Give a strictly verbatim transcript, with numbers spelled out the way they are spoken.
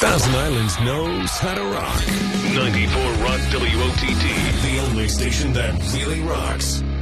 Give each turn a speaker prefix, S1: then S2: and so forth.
S1: Thousand Islands knows how to rock.
S2: ninety-four Rock W O T T.
S1: The only station that really rocks.